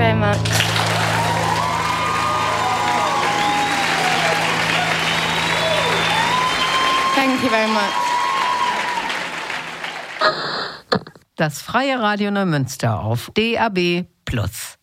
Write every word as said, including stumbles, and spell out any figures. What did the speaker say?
very much. Thank you very much. Das Freie Radio Neumünster auf D A B Plus.